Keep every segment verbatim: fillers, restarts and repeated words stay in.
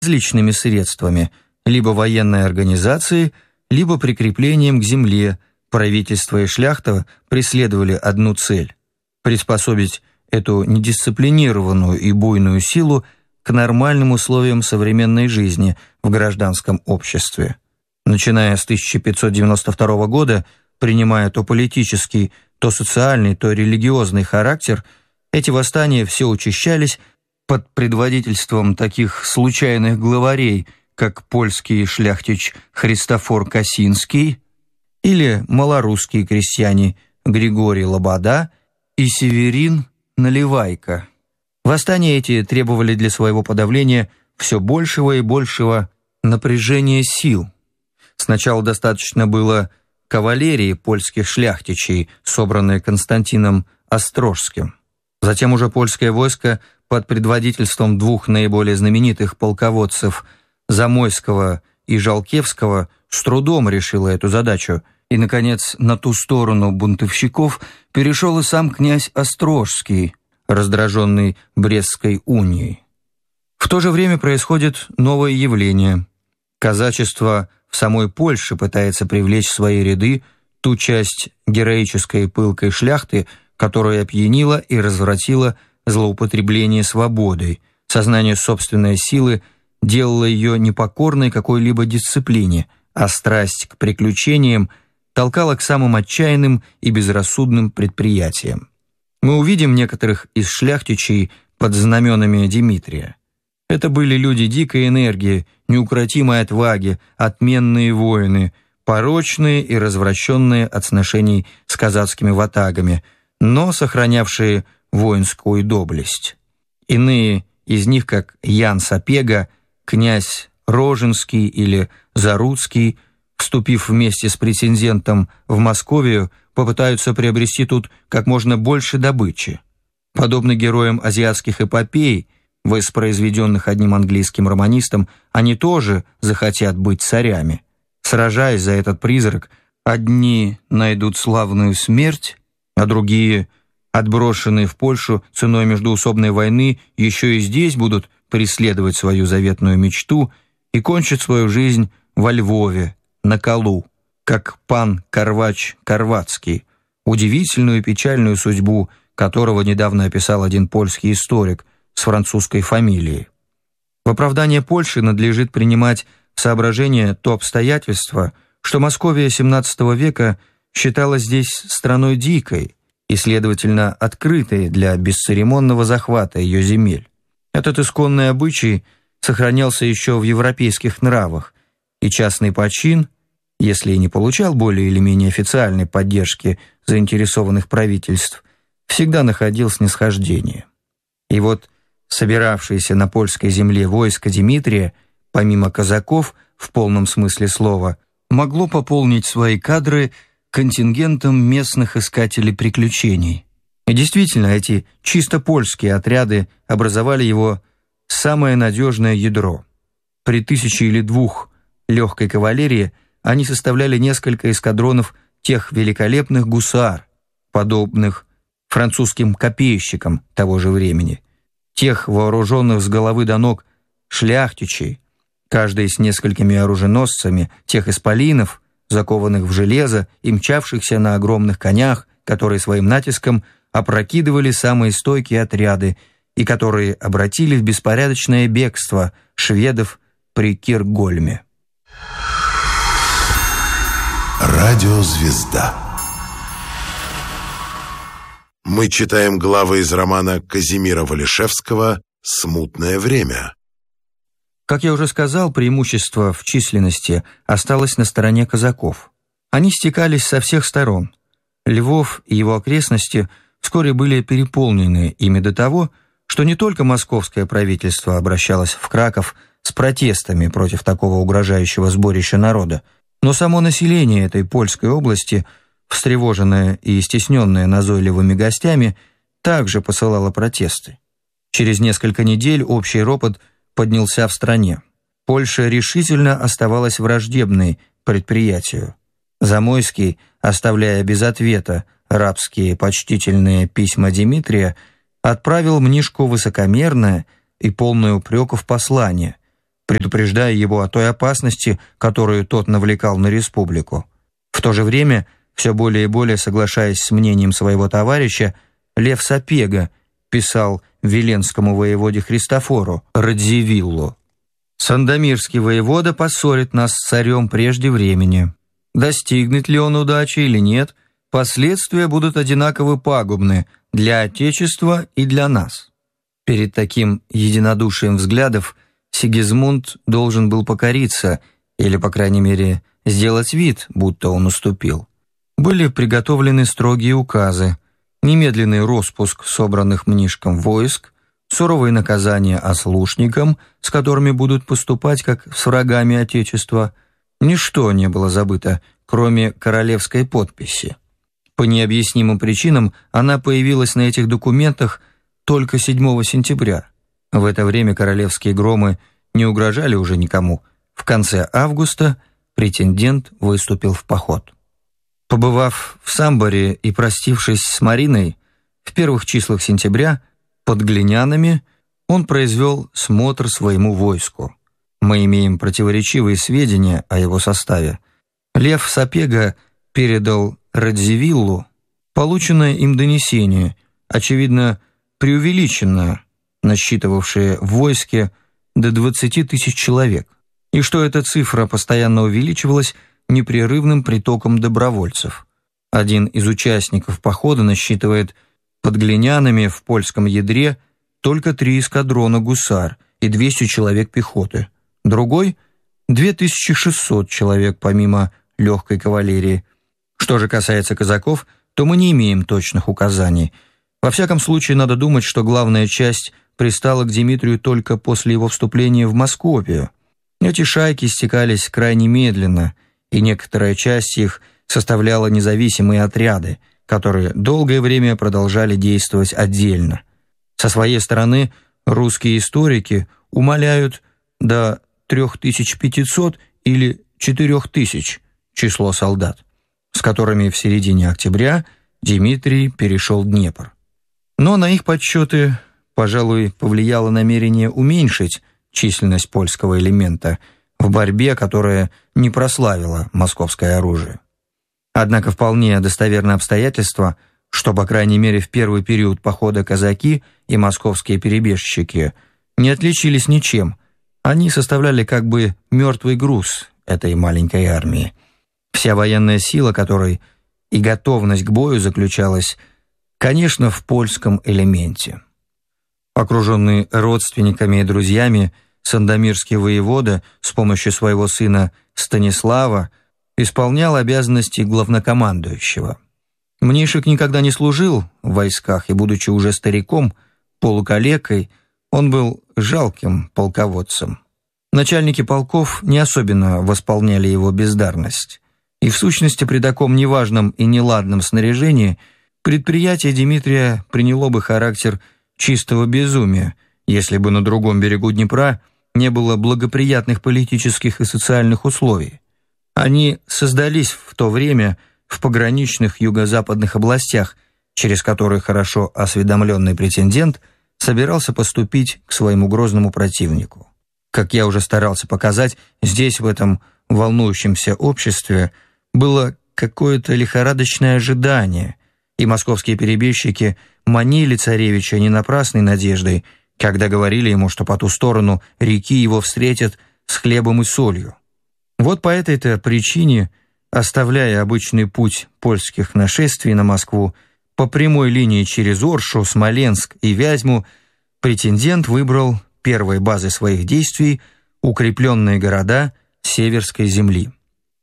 различными средствами, либо военной организацией, либо прикреплением к земле. Правительство и шляхта преследовали одну цель – приспособить эту недисциплинированную и буйную силу к нормальным условиям современной жизни в гражданском обществе. Начиная с тысяча пятьсот девяносто второго года, принимая то политический, то социальный, то религиозный характер, эти восстания все учащались под предводительством таких случайных главарей, как польский шляхтич Христофор Косинский или малорусские крестьяне Григорий Лобода и Северин Наливайко. Восстания эти требовали для своего подавления все большего и большего напряжения сил. Сначала достаточно было кавалерии польских шляхтичей, собранной Константином Острожским. Затем уже польское войско под предводительством двух наиболее знаменитых полководцев Замойского и Жалкевского с трудом решило эту задачу, и, наконец, на ту сторону бунтовщиков перешел и сам князь Острожский, раздраженный Брестской унией. В то же время происходит новое явление. Казачество в самой Польше пытается привлечь в свои ряды ту часть героической и пылкой шляхты, которая опьянила и развратила злоупотребление свободой. Сознание собственной силы делало ее непокорной какой-либо дисциплине, а страсть к приключениям толкала к самым отчаянным и безрассудным предприятиям. Мы увидим некоторых из шляхтичей под знаменами Дмитрия. Это были люди дикой энергии, неукротимой отваги, отменные воины, порочные и развращенные от сношений с казацкими ватагами, но сохранявшие воинскую доблесть. Иные из них, как Ян Сапега, князь Роженский или Заруцкий, вступив вместе с претендентом в Московию, попытаются приобрести тут как можно больше добычи. Подобно героям азиатских эпопей, воспроизведенных одним английским романистом, они тоже захотят быть царями. Сражаясь за этот призрак, одни найдут славную смерть, а другие, отброшенные в Польшу ценой междоусобной войны, еще и здесь будут преследовать свою заветную мечту и кончат свою жизнь во Львове, на колу, как пан Карвач Карвацкий, удивительную и печальную судьбу которого недавно описал один польский историк с французской фамилией. В оправдание Польши надлежит принимать в соображение то обстоятельство, что Московия семнадцатого века считалась здесь страной дикой и, следовательно, открытой для бесцеремонного захвата ее земель. Этот исконный обычай сохранялся еще в европейских нравах, и частный почин, если и не получал более или менее официальной поддержки заинтересованных правительств, всегда находил снисхождение. И вот собиравшееся на польской земле войско Дмитрия, помимо казаков, в полном смысле слова, могло пополнить свои кадры контингентом местных искателей приключений. И действительно, эти чисто польские отряды образовали его самое надежное ядро. При тысяче или двух легкой кавалерии они составляли несколько эскадронов тех великолепных гусар, подобных французским копейщикам того же времени, тех вооруженных с головы до ног шляхтичей, каждый с несколькими оруженосцами, тех исполинов, закованных в железо и мчавшихся на огромных конях, которые своим натиском опрокидывали самые стойкие отряды и которые обратили в беспорядочное бегство шведов при Киргольме. Радиозвезда. Мы читаем главы из романа Казимира Валишевского «Смутное время». Как я уже сказал, преимущество в численности осталось на стороне казаков. Они стекались со всех сторон. Львов и его окрестности вскоре были переполнены ими до того, что не только московское правительство обращалось в Краков с протестами против такого угрожающего сборища народа, но само население этой польской области, встревоженное и стесненное назойливыми гостями, также посылало протесты. Через несколько недель общий ропот поднялся в стране. Польша решительно оставалась враждебной предприятию. Замойский, оставляя без ответа рабские почтительные письма Дмитрия, отправил Мнишку высокомерное и полное упреков послание, предупреждая его о той опасности, которую тот навлекал на республику. В то же время, все более и более соглашаясь с мнением своего товарища, Лев Сапега писал Виленскому воеводе Христофору Радзивиллу: «Сандомирский воевода поссорит нас с царем прежде времени. Достигнет ли он удачи или нет, последствия будут одинаково пагубны для Отечества и для нас». Перед таким единодушием взглядов Сигизмунд должен был покориться, или, по крайней мере, сделать вид, будто он уступил. Были приготовлены строгие указы: немедленный роспуск собранных Мнишком войск, суровые наказания ослушникам, с которыми будут поступать как с врагами Отечества. Ничто не было забыто, кроме королевской подписи. По необъяснимым причинам она появилась на этих документах только седьмого сентября. В это время королевские громы не угрожали уже никому. В конце августа претендент выступил в поход. Побывав в Самборе и простившись с Мариной, в первых числах сентября под Глинянами он произвел смотр своему войску. Мы имеем противоречивые сведения о его составе. Лев Сапега передал Радзивиллу полученное им донесение, очевидно, преувеличенно насчитывавшее в войске до двадцати тысяч человек, и что эта цифра постоянно увеличивалась непрерывным притоком добровольцев. Один из участников похода насчитывает под Глинянами в польском ядре только три эскадрона гусар и двести человек пехоты. Другой — две тысячи шестьсот человек помимо легкой кавалерии. Что же касается казаков, то мы не имеем точных указаний. Во всяком случае, надо думать, что главная часть пристала к Дмитрию только после его вступления в Московию. Эти шайки стекались крайне медленно, и некоторая часть их составляла независимые отряды, которые долгое время продолжали действовать отдельно. Со своей стороны русские историки умаляют до три тысячи пятьсот или четыре тысячи число солдат, с которыми в середине октября Дмитрий перешел Днепр. Но на их подсчеты, пожалуй, повлияло намерение уменьшить численность польского элемента в борьбе, которая не прославила московское оружие. Однако вполне достоверно обстоятельство, что, по крайней мере, в первый период похода казаки и московские перебежчики не отличились ничем. Они составляли как бы мертвый груз этой маленькой армии, вся военная сила которой и готовность к бою заключалась, конечно, в польском элементе. Окруженный родственниками и друзьями, сандомирский воевода с помощью своего сына Станислава исполнял обязанности главнокомандующего. Мнишек никогда не служил в войсках, и, будучи уже стариком, полукалекой, он был жалким полководцем. Начальники полков не особенно восполняли его бездарность, и в сущности при таком неважном и неладном снаряжении предприятие Дмитрия приняло бы характер чистого безумия, если бы на другом берегу Днепра не было благоприятных политических и социальных условий. Они создались в то время в пограничных юго-западных областях, через которые хорошо осведомленный претендент собирался поступить к своему грозному противнику. Как я уже старался показать, здесь, в этом волнующемся обществе, было какое-то лихорадочное ожидание, и московские перебежчики манили царевича не напрасной надеждой, когда говорили ему, что по ту сторону реки его встретят с хлебом и солью. Вот по этой-то причине, оставляя обычный путь польских нашествий на Москву, по прямой линии через Оршу, Смоленск и Вязьму, претендент выбрал первой базой своих действий укрепленные города Северской земли.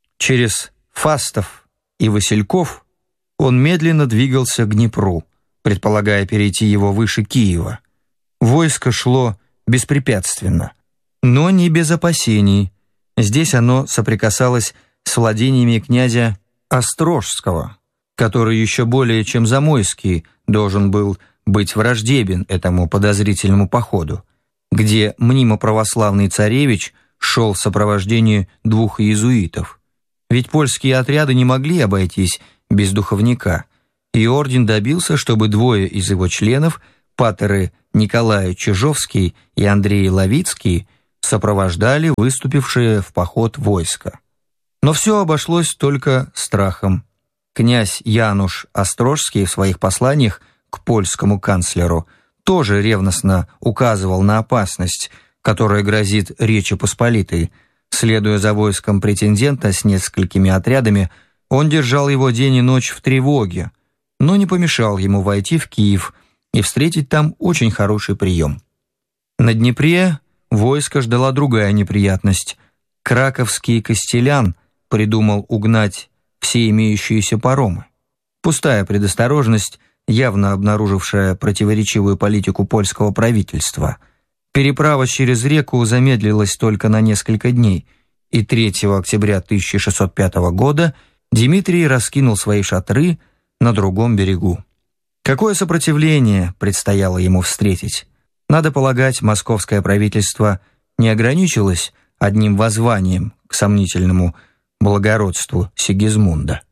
Через Фастов и Васильков он медленно двигался к Днепру, предполагая перейти его выше Киева. Войско шло беспрепятственно, но не без опасений. Здесь оно соприкасалось с владениями князя Острожского, который еще более чем Замойский должен был быть враждебен этому подозрительному походу, где мнимо-православный царевич шел в сопровождении двух иезуитов. Ведь польские отряды не могли обойтись без духовника, и орден добился, чтобы двое из его членов, патеры Николай Чижовский и Андрей Лавицкий, сопровождали выступившие в поход войска. Но все обошлось только страхом. Князь Януш Острожский в своих посланиях к польскому канцлеру тоже ревностно указывал на опасность, которая грозит Речи Посполитой. Следуя за войском претендента с несколькими отрядами, он держал его день и ночь в тревоге, но не помешал ему войти в Киев и встретить там очень хороший прием. На Днепре войско ждала другая неприятность. Краковский костелян придумал угнать все имеющиеся паромы. Пустая предосторожность, явно обнаружившая противоречивую политику польского правительства. Переправа через реку замедлилась только на несколько дней, и третьего октября тысяча шестьсот пятого года Дмитрий раскинул свои шатры на другом берегу. Какое сопротивление предстояло ему встретить? Надо полагать, московское правительство не ограничилось одним воззванием к сомнительному благородству Сигизмунда.